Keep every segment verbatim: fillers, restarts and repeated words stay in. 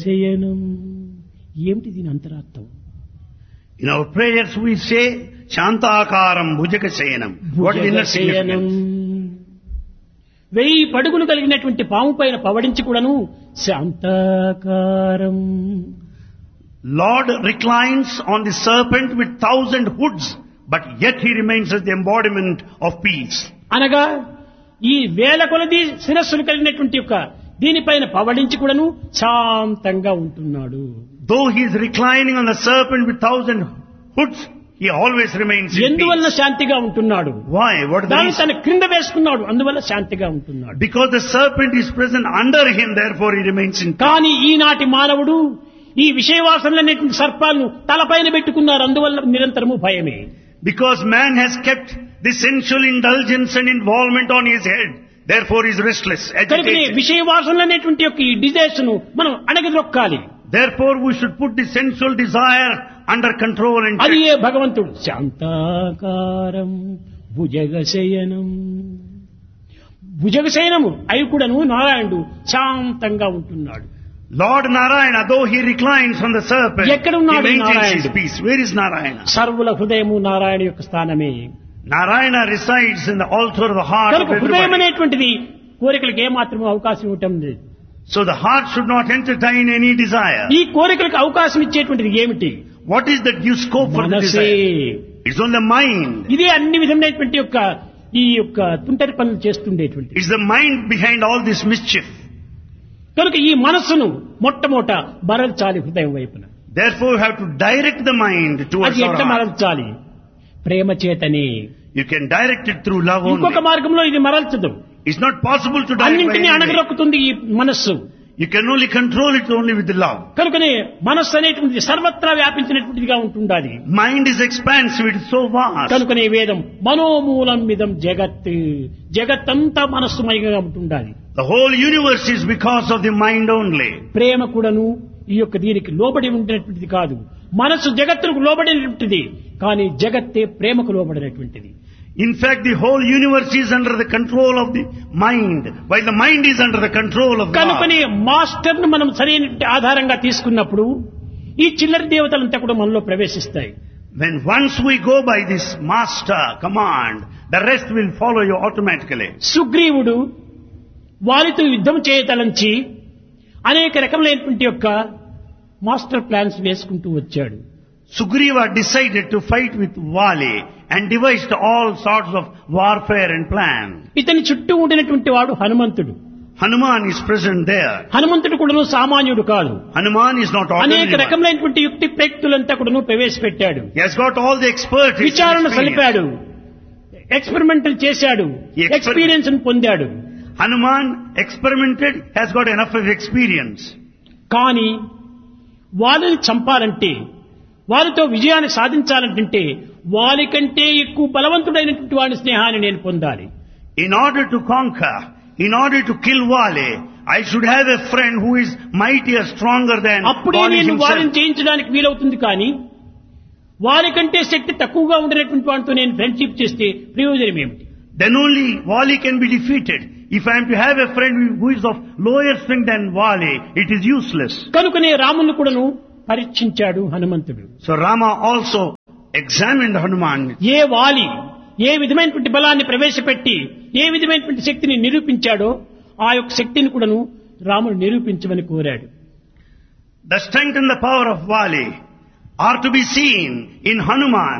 శయనం. ఏమిటి దీని అంతరార్థం? In our prayers we say Shantakaram Bhujaka Sayanam. What is the inner significance? వెయ్యి పడుగులు కలిగినటువంటి పాము పైన పవడించి కూడాను శాంతాకారం. Lord reclines on the serpent with thousand hoods, but yet he remains as the embodiment of peace. అనగా ఈ వేల కొలది శిరస్సులు కలిగినటువంటి యొక్క దీనిపైన పవడించి కూడాను శాంతంగా ఉంటున్నాడు. Though he is reclining on the serpent with thousand hoods, he always remains in ఎందువల్ల peace. శాంతిగా ఉంటున్నాడు? Why? What is the దాన్ని reason? తన క్రింద వేసుకున్నాడు, అందువల్ల శాంతిగా ఉంటున్నాడు. Because the serpent is present under him, therefore he remains in peace. కానీ ఈనాటి మానవుడు ఈ విషయవాసనలనేటువంటి సర్పాలను తలపైన పెట్టుకున్నారు, అందువల్ల నిరంతరము భయమే. Because man has kept the sensual indulgence and involvement on his head, therefore he is restless, కనుకనే agitated. విషయవాసనలనేటువంటి యొక్క ఈ డిజైర్స్ ను మనం అణగదొక్కాలి. Therefore we should put the sensual desire under control and అది check. ఏ భగవంతుడు శాంతాకారం భుజగశయనం. భుజగశయనము అయి కూడాను నారాయణుడు శాంతంగా ఉంటున్నాడు. Lord Narayana, though he reclines on the serpent, ఎక్కడ he ఉన్నాడు maintains his నారాయణుడు? peace. Where is Narayana? సర్వుల హృదయము నారాయణ యొక్క స్థానమే. Narayana resides in the altar of the heart of కనుక హృదయం everybody. అనేటువంటిది కోరికలకు ఏమాత్రం అవకాశం ఇవ్వటం లేదు. So the heart should not entertain any desire. ఈ కోరికలకు అవకాశం ఇచ్చేటువంటిది ఏమిటి? What is that gives scope for the మనసే. desire? It's on the mind. ఇదే అన్ని విధమైనటువంటి యొక్క ఈ యొక్క తుంటరి పనులు చేస్తుండేటువంటి. It's the mind behind all this mischief. కనుక ఈ మనస్సును మొట్టమొదట మరల్చాలి హృదయం వైపున. Therefore you have to direct the mind towards అది our ఎట్లా heart. మరల్చాలి? ప్రేమ చేతనే. You can direct it through love ఇంకొక only. మార్గంలో ఇది మరల్చదు. It's not possible to direct by అన్నింటినీ any way. అణగరొక్కుతుంది ఈ మనస్సు. You can only control it only with the love. కనుకనే మనస్సు అనేటువంటిది సర్వత్రా వ్యాపించినటువంటిదిగా ఉంటుండాలి. Mind is expansive, it is so vast. కనుకనే వేదం మనోమూలం మిదం జగత్, జగత్తంతా మనస్సుమయంగా ఉంటుండాలి. The whole universe is because of the mind only. ప్రేమ కూడాను ఈ యొక్క దీనికి లోబడి ఉండినటువంటిది కాదు. మనస్సు జగత్తుకు లోబడినటువంటిది, కానీ జగత్తే ప్రేమకు లోబడినటువంటిది. In fact, the whole universe is under the control of the mind, while the mind is under the control of God. కనుకనే మాస్టర్ ను మనం సరైన ఆధారంగా తీసుకున్నప్పుడు ఈ చిల్లర దేవతలంతా కూడా మనలో ప్రవేశిస్తాయి. When once we go by this master command, the rest will follow you automatically. సుగ్రీవుడు వారితో యుద్ధం చేయతలంచి అనేక రకములైనటువంటి యొక్క మాస్టర్ ప్లాన్స్ వేసుకుంటూ వచ్చాడు. Sugriva decided to fight with Vali and devised all sorts of warfare and plan. ఇతని చుట్టూ ఉండినటువంటి వాడు హనుమంతుడు. Hanuman is present there. హనుమంతుడు కూడాను సామాన్యుడు కాదు. Hanuman is not అనేక ordinary. రకములైనటువంటి యుక్తి ప్రయుక్తులంతా కూడాను ప్రవేశపెట్టాడు. He has got all the expertise. and విచారణ experience. సలిపాడు, ఎక్స్పెరిమెంటల్ చేశాడు, He exper- ఎక్స్పీరియన్స్ పొందాడు. Hanuman experimented, has got enough of experience. కానీ వాళ్ళని చంపాలంటే, వారితో విజయాన్ని సాధించాలంటే వారికంటే ఎక్కువ బలవంతుడైనటువంటి వాడి స్నేహాన్ని నేను పొందాలి. In order to conquer, in order to kill Vali, I should have a friend who is mightier, stronger than అప్పుడే Vali నేను వారిని himself. జయించడానికి వీలవుతుంది. కానీ వారికంటే శక్తి తక్కువగా ఉండినటువంటి వాడితో నేను ఫ్రెండ్షిప్ చేస్తే ప్రయోజనం ఏమిటి? Then only Vali can be defeated. If I am to have a friend who is of lower strength than Vali, it is useless. కనుకనే రాముని కూడాను పరీక్షించాడు హనుమంతుడు. So Rama also examined Hanuman. ఏ వాలి ఏ విధమైనటువంటి బలాన్ని ప్రవేశపెట్టి ఏ విధమైనటువంటి శక్తిని నిరూపించాడో ఆ యొక్క శక్తిని కూడాను రాముడు నిరూపించమని కోరాడు. The strength and the power of Vali are to be seen in Hanuman.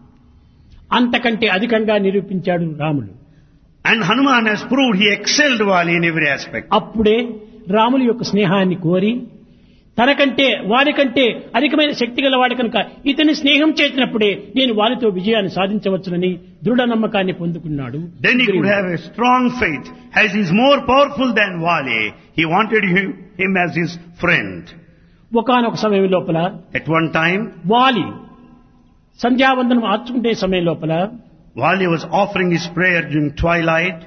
అంతకంటే అధికంగా నిరూపించాడు రాముడు. And Hanuman has proved he excelled Vali in every aspect. అప్పుడే రాముల యొక్క స్నేహాన్ని కోరి తనకంటే వారికంటే అధికమైన శక్తి గల వాడి కనుక ఇతని స్నేహం చేసినప్పుడే నేను వారితో విజయాన్ని సాధించవచ్చునని దృఢ నమ్మకాన్ని పొందుకున్నాడు. Then he could have a strong faith. As he is more powerful than Vali, he wanted him, him as his friend. ఒకానొక సమయం లోపల At one time, వాలి సంధ్యావందనం ఆర్చుకునే సమయం లోపల Vali was offering his prayer during twilight.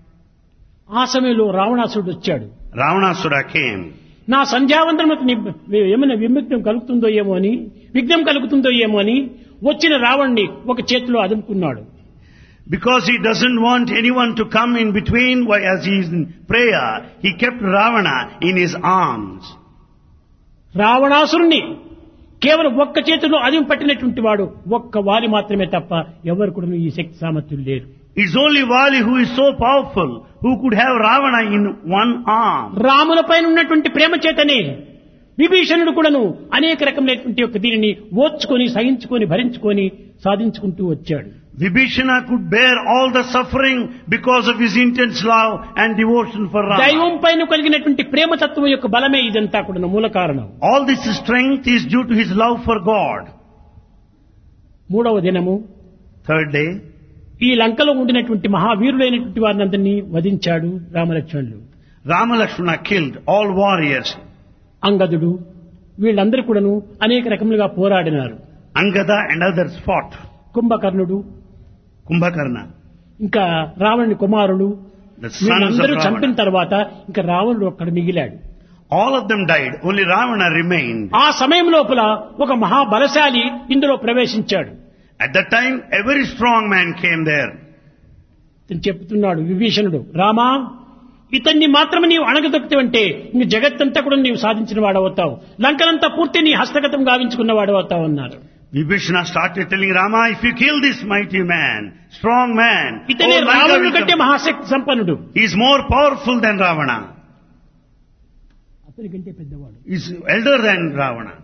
ఆ సమయంలో రావణాసురుడు వచ్చాడు. Ravanasura came. నా సంధ్యావందనకు ఏమైనా విముక్తం కలుగుతుందో ఏమో అని, విఘ్నం కలుగుతుందో ఏమో అని వచ్చిన రావణ్ణి ఒక చేతిలో అదుముకున్నాడు. Because he doesn't want anyone to come in between while as he is in prayer, he kept Ravana in his arms. రావణాసురుణ్ణి కేవలం ఒక్క చేతిలో అదిం పట్టినటువంటి వాడు ఒక్క వాలి మాత్రమే తప్ప ఎవరు కూడా ఈ శక్తి సామర్థ్యులు లేరు. It's only Vali who is so powerful, who could have Ravana in one arm. రాముల పైన ఉన్నటువంటి ప్రేమ చేతనే విభీషణుడు కూడాను అనేక రకమైనటువంటి యొక్క దీనిని ఓర్చుకొని సహించుకొని భరించుకొని సాధించుకుంటూ వచ్చాడు. Vibhishana could bear all the suffering because of his intense love and devotion for Rama. దైవం పైన కలిగినటువంటి ప్రేమ తత్వం యొక్క బలమే ఇదంతా కూడా మూల కారణం. All this strength is due to his love for God. మూడవ దినము, Third day, ఈ లంకలో ఉండినటువంటి మహావీరులైనటువంటి వారిని అందరినీ వధించాడు రామలక్ష్మణులు. Rama Lakshmana killed all warriors. అంగదుడు వీళ్ళందరూ కూడాను అనేక రకములుగా పోరాడినారు. Angada and others fought. కుంభకర్ణుడు, Kumbhakarna, ఇంకా రావణుని కుమారుడు, the sons of వీళ్ళందరూ చంపిన Ravana. తర్వాత ఇంకా రావణుడు ఒక్కడ మిగిలాడు. All of them died. Only Ravana remained. ఆ సమయం లోపల ఒక మహాబలశాలి ఇందులో ప్రవేశించాడు. At that time, a very strong man came there. ఇతను చెప్తున్నాడు విభీషణుడు, రామా ఇతన్ని మాత్రమే నీవు అణగదొక్కితే ఇంక జగత్తంతా కూడా నీవు సాధించిన వాడవుతావు, లంకనంతా పూర్తి నీ హస్తగతం గావించుకున్న వాడవుతావు అన్నారు. Vibhishana started telling Rama, if you kill this mighty man, strong man, ఇతనే all Lanka రావణుడి will కంటే come. మహాశక్తి సంపన్నుడు, He is more powerful than Ravana. అతని కంటే పెద్దవాడు. He is elder than Ravana.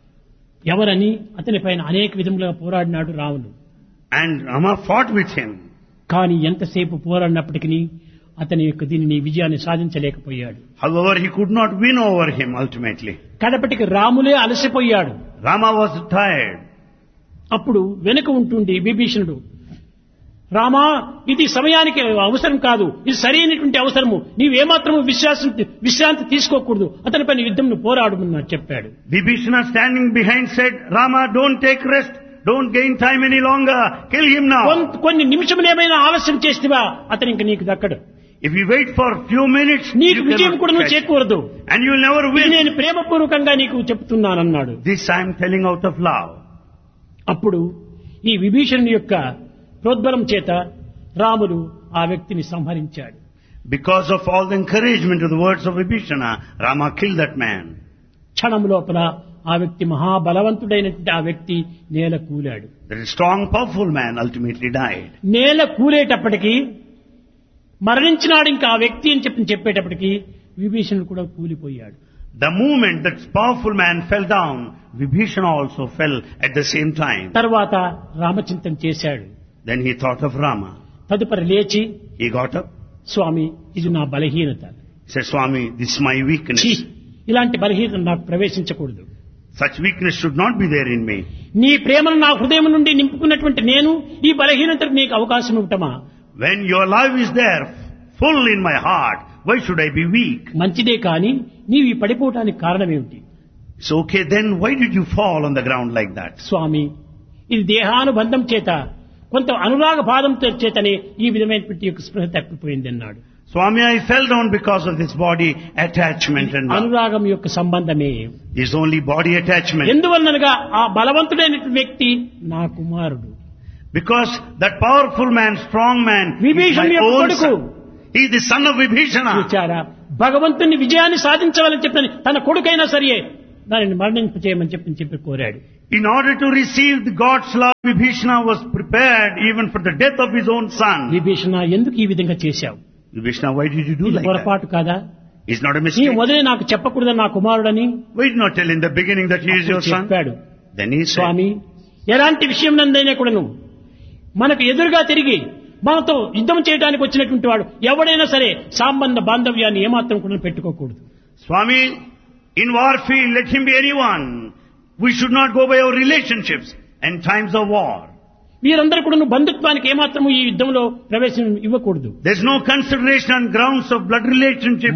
ఎవరని అతని పైన అనేక విధములుగా పోరాడినాడు రావణుడు. And Rama fought with him. కానీ ఎంతసేపు పోరాడినప్పటికీ అతని యొక్క దీనిని విజయాన్ని సాధించలేకపోయాడు. However, he could not win over him ultimately. కడపటికి రాములే అలసిపోయాడు. Rama was tired. అప్పుడు వెనుక ఉంటుండి విభీషణుడు, రామా ఇది సమయానికి అవసరం కాదు, ఇది సరైనటువంటి అవసరము, నీవేమాత్రము విశ్వాసం విశ్రాంతి తీసుకోకూడదు, అతని పైన యుద్ధంను పోరాడమని చెప్పాడు. Vibhishana standing behind said, Rama, don't take rest. Don't gain time any longer. Kill him now. కొన్- కొన్ని నిమిషములేమైనా ఆలస్యం చేస్తేవా అతను ఇంక నీకు దక్కడు, If you wait for few minutes, నీకు you విజయం కూడా cannot నువ్వు catch. చేకూరదు, And you will never ఇది win. నేను ప్రేమపూర్వకంగా నీకు చెప్తున్నానన్నాడు. This I am telling out of love. అప్పుడు ఈ విభీషణుని యొక్క ప్రోద్బలం చేత రాముడు ఆ వ్యక్తిని సంహరించాడు. Because of all the encouragement of the words of Vibhishana, Rama killed that man. క్షణం లోపల ఆ వ్యక్తి మహాబలవంతుడైనటువంటి ఆ వ్యక్తి నేల కూలాడు. That strong, powerful man ultimately died. నేల కూలేటప్పటికి మరణించినాడు ఇంకా ఆ వ్యక్తి అని చెప్పి చెప్పేటప్పటికి విభీషణుడు కూడా కూలిపోయాడు. The moment that powerful man fell down, Vibhishana also fell at the same time. తర్వాత రామచింతన చేశాడు. Then he thought of Rama. తదుపరి లేచి, He got up. స్వామి ఇది నా బలహీనత, He said, Swami, this is my weakness. ఛీ, ఇలాంటి బలహీనత నాకు ప్రవేశించకూడదు. Such weakness should not be there in me. నీ ప్రేమను నా హృదయం నుండి నింపుకున్నటువంటి నేను ఈ బలహీనతకు నీకు అవకాశం ఇవ్వటమా? When your love is there, full in my heart, why should I be weak? మంచిదే కాని నీవు ఈ పడిపోవటానికి కారణమేమిటి? It's okay, then why did you fall on the ground like that? స్వామి ఇది దేహానుబంధం చేత కొంత అనురాగ బాధంతో చేతనే ఈ విధమైనటువంటి యొక్క స్పృహ తప్పిపోయింది అన్నాడు. Swami, I fell down because of this body attachment and love. అనురాగం యొక్క సంబంధమే. It's only body attachment. ఎందువలనగా ఆ బలవంతుడైనటువంటి వ్యక్తి నా కుమారుడు, Because that powerful man, strong man, is విభీషణుని my యొక్క own కొడుకు. son. He is the son of Vibhishana. చూచారా, భగవంతుని విజయాన్ని సాధించవాలని చెప్పని తన కొడుకైనా సరే దానిని మరణింపచేయమని చెప్పి చెప్పి కోరాడు. In order to receive the God's love, Vibhishana was prepared even for the death of his own son. Vibhishana ఎందుకు ఈ విధంగా చేశావు? Vibhishana, why did you do ఇది like that? పొరపాటు కాదా? It's not a నీ mistake. మొదలే నాకు చెప్పకూడదని నా కుమారుడని Why did not tell in the beginning that he is your son? చెప్పాడు. Then he said, స్వామి ఎలాంటి విషయం నందైనా కూడాను మనకు ఎదురుగా తిరిగి మనతో యుద్ధం చేయడానికి వచ్చినటువంటి వాడు ఎవడైనా సరే సంబంధ బాంధవ్యాన్ని ఏమాత్రం కూడా పెట్టుకోకూడదు. Swami, in warfield, let him be anyone. We should not go by our relationships and times of war. మీరందరూ కూడా బంధుత్వానికి ఏమాత్రము ఈ యుద్ధంలో ప్రవేశం ఇవ్వకూడదు. There's no consideration on grounds of blood relationship.